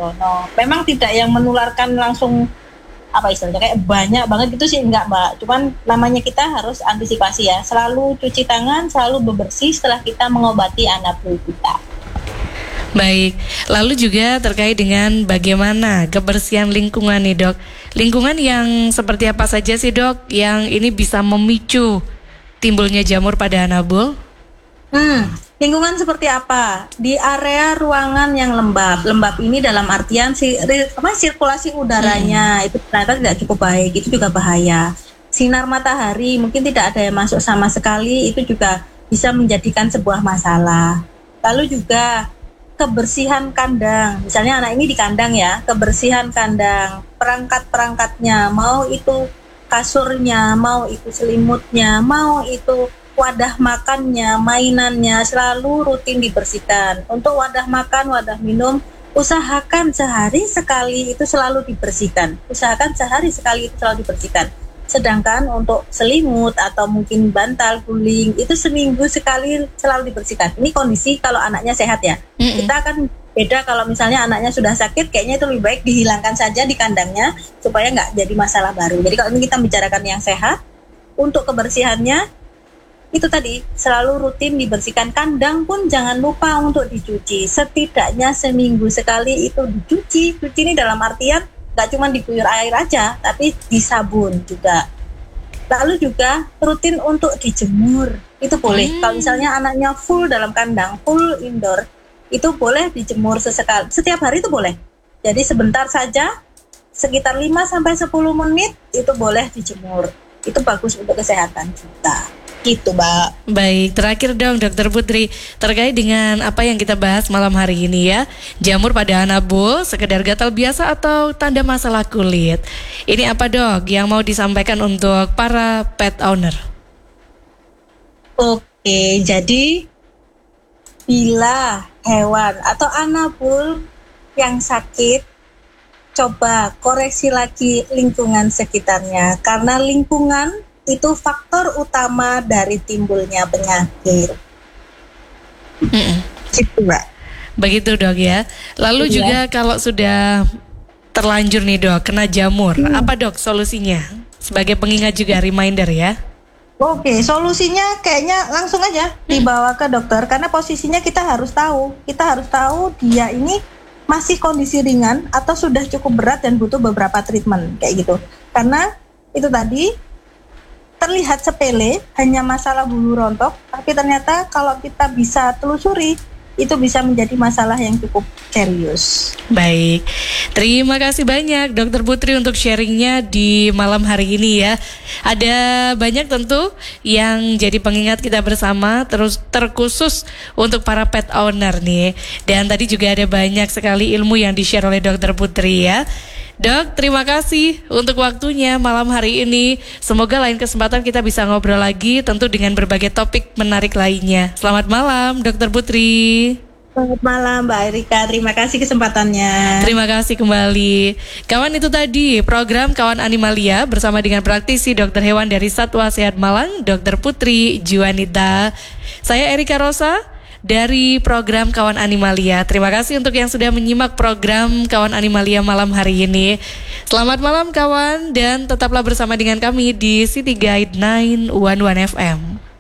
sembrono. Memang tidak yang menularkan langsung apa istilahnya kayak banyak banget gitu sih, enggak Mbak. Cuman namanya kita harus antisipasi ya. Selalu cuci tangan, selalu bebersih setelah kita mengobati anak flu kita. Baik, lalu juga terkait dengan bagaimana kebersihan lingkungan nih dok. Lingkungan yang seperti apa saja sih dok yang ini bisa memicu timbulnya jamur pada anabul? Lingkungan seperti apa? Di area ruangan yang lembab. Lembab ini dalam artian sirkulasi udaranya itu ternyata tidak cukup baik, itu juga bahaya. Sinar matahari mungkin tidak ada yang masuk sama sekali, itu juga bisa menjadikan sebuah masalah. Lalu juga kebersihan kandang. Misalnya anak ini di kandang ya, kebersihan kandang, perangkat-perangkatnya, mau itu kasurnya, mau itu selimutnya, mau itu wadah makannya, mainannya, selalu rutin dibersihkan. Untuk wadah makan, wadah minum, usahakan sehari sekali itu selalu dibersihkan. Sedangkan untuk selimut atau mungkin bantal, guling, itu seminggu sekali selalu dibersihkan. Ini kondisi kalau anaknya sehat ya. Kita akan beda kalau misalnya anaknya sudah sakit, kayaknya itu lebih baik dihilangkan saja di kandangnya supaya nggak jadi masalah baru. Jadi kalau ini kita bicarakan yang sehat, untuk kebersihannya itu tadi selalu rutin dibersihkan. Kandang pun jangan lupa untuk dicuci, setidaknya seminggu sekali itu dicuci. Cuci ini dalam artian nggak cuma diguyur air aja, tapi disabun juga. Lalu juga rutin untuk dijemur, itu boleh. Kalau misalnya anaknya full dalam kandang, full indoor, itu boleh dijemur sesekali, setiap hari itu boleh. Jadi sebentar saja, sekitar 5-10 menit itu boleh dijemur. Itu bagus untuk kesehatan kita. Gitu Mbak. Baik, terakhir dong Dokter Putri, terkait dengan apa yang kita bahas malam hari ini ya, jamur pada anabul, sekedar gatal biasa atau tanda masalah kulit. Ini apa dok yang mau disampaikan untuk para pet owner? Oke, jadi bila hewan atau anabul yang sakit, coba koreksi lagi lingkungan sekitarnya, karena lingkungan itu faktor utama dari timbulnya penyakit. Gitu Mbak. Begitu dok ya. Lalu juga kalau sudah terlanjur nih dok kena jamur, apa dok solusinya? Sebagai pengingat juga, reminder ya. Oke, solusinya kayaknya langsung aja dibawa ke dokter, karena posisinya kita harus tahu dia ini masih kondisi ringan atau sudah cukup berat dan butuh beberapa treatment kayak gitu. Karena itu tadi terlihat sepele, hanya masalah bulu rontok, tapi ternyata kalau kita bisa telusuri, itu bisa menjadi masalah yang cukup serius. Baik, terima kasih banyak Dokter Putri untuk sharingnya di malam hari ini ya. Ada banyak tentu yang jadi pengingat kita bersama, terus terkhusus untuk para pet owner nih. Dan tadi juga ada banyak sekali ilmu yang di-share oleh Dokter Putri ya. Dok, terima kasih untuk waktunya malam hari ini. Semoga lain kesempatan kita bisa ngobrol lagi, tentu dengan berbagai topik menarik lainnya. Selamat malam, Dokter Putri. Selamat malam Mbak Erika, terima kasih kesempatannya. Terima kasih kembali. Kawan, itu tadi program Kawan Animalia bersama dengan praktisi dokter hewan dari Satwa Sehat Malang, Dokter Putri Juanita. Saya Erika Rosa dari program Kawan Animalia. Terima kasih untuk yang sudah menyimak program Kawan Animalia malam hari ini. Selamat malam kawan, dan tetaplah bersama dengan kami di City Guide 911 FM.